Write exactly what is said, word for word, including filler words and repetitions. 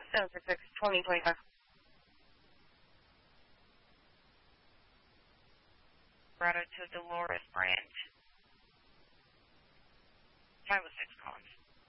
seven six six, twenty twenty-five. Colorado to Dolores Branch.